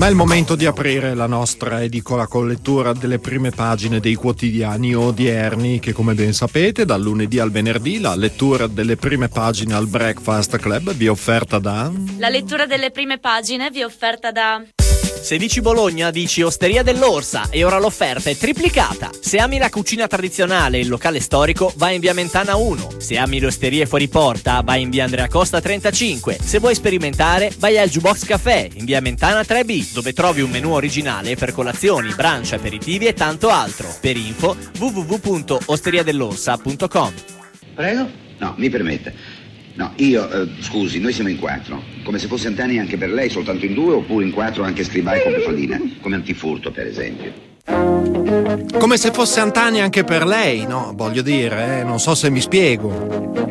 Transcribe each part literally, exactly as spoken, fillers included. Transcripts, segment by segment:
Ma è il momento di aprire la nostra edicola con lettura delle prime pagine dei quotidiani odierni che, come ben sapete, dal lunedì al venerdì la lettura delle prime pagine al Breakfast Club vi è offerta da... La lettura delle prime pagine vi è offerta da... Se dici Bologna, dici Osteria dell'Orsa e ora l'offerta è triplicata. Se ami la cucina tradizionale e il locale storico, vai in via Mentana uno. Se ami le osterie fuori porta, vai in via Andrea Costa trentacinque. Se vuoi sperimentare, vai al Jukebox Café in via Mentana tre B, dove trovi un menù originale per colazioni, brunch, aperitivi e tanto altro. Per info w w w punto osteria dell'orsa punto com. Prego? No, mi permetta. No, io, eh, scusi, noi siamo in quattro. Come se fosse Antani anche per lei, soltanto in due, oppure in quattro anche Scribai con Bufalina, come antifurto, per esempio. Come se fosse Antani anche per lei, no? Voglio dire, eh, non so se mi spiego.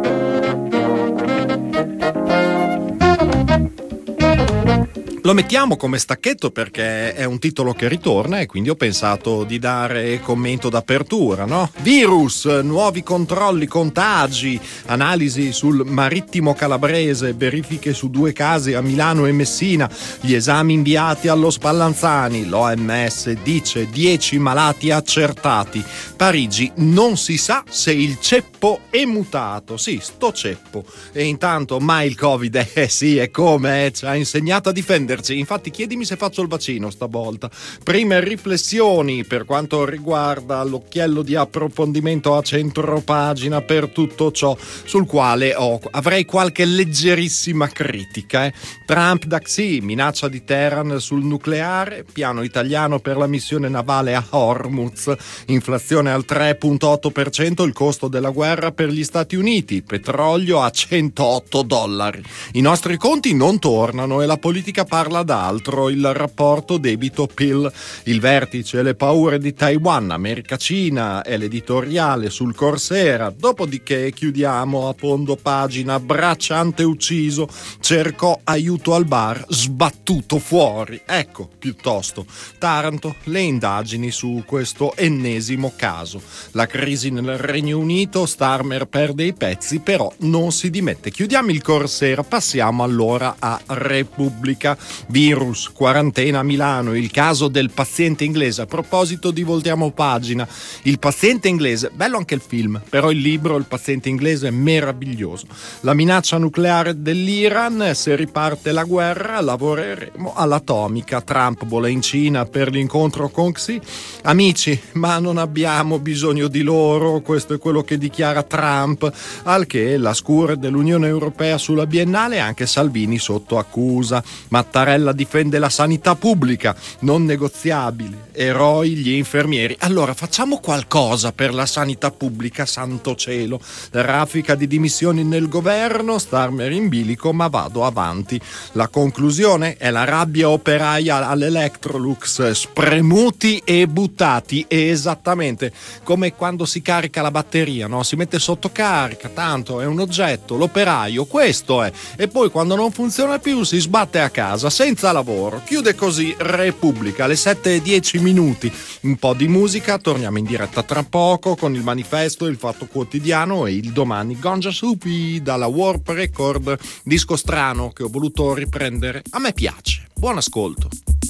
Lo mettiamo come stacchetto perché è un titolo che ritorna e quindi ho pensato di dare commento d'apertura, no? Virus, nuovi controlli, contagi, analisi sul marittimo calabrese, verifiche su due casi a Milano e Messina, gli esami inviati allo Spallanzani, l'O M S dice dieci malati accertati, Parigi non si sa se il ceppo è mutato, sì, sto ceppo, e intanto mai il Covid, eh sì, è come, eh, ci ha insegnato a difenderci. Infatti chiedimi se faccio il vaccino stavolta. Prime riflessioni per quanto riguarda l'occhiello di approfondimento a centro pagina per tutto ciò, sul quale ho, avrei qualche leggerissima critica. Eh. Trump da Xi, minaccia di Teheran sul nucleare, piano italiano per la missione navale a Hormuz, inflazione al tre virgola otto per cento, il costo della guerra per gli Stati Uniti, petrolio a centootto dollari. I nostri conti non tornano e la politica parla d'altro, il rapporto debito-P I L, il vertice e le paure di Taiwan, America-Cina e l'editoriale sul Corsera. Dopodiché chiudiamo a fondo pagina, bracciante ucciso, cercò aiuto al bar, sbattuto fuori. Ecco, piuttosto, Taranto, le indagini su questo ennesimo caso. La crisi nel Regno Unito, Starmer perde i pezzi, però non si dimette. Chiudiamo il Corsera, passiamo allora a Repubblica. Virus, quarantena a Milano, il caso del paziente inglese. A proposito di voltiamo pagina, il paziente inglese, bello anche il film, però il libro Il paziente inglese è meraviglioso. La minaccia nucleare dell'Iran, se riparte la guerra lavoreremo all'atomica. Trump vola in Cina per l'incontro con Xi. Amici, ma non abbiamo bisogno di loro, questo è quello che dichiara Trump, al che la scure dell'Unione Europea sulla biennale, anche Salvini sotto accusa. Mattarella difende la sanità pubblica, non negoziabile, eroi gli infermieri. Allora facciamo qualcosa per la sanità pubblica, santo cielo. Raffica di dimissioni nel governo, Starmer in bilico, ma vado avanti. La conclusione è la rabbia operaia all'Electrolux, spremuti e buttati, esattamente come quando si carica la batteria, no? Si mette sotto carica, tanto è un oggetto, l'operaio, questo è, e poi quando non funziona più si sbatte a casa senza lavoro. Chiude così Repubblica alle sette e dieci minuti. Un po' di musica, torniamo in diretta tra poco con il Manifesto, il Fatto Quotidiano e il Domani. Gonja Supi dalla Warp Record, disco strano che ho voluto riprendere, a me piace. Buon ascolto.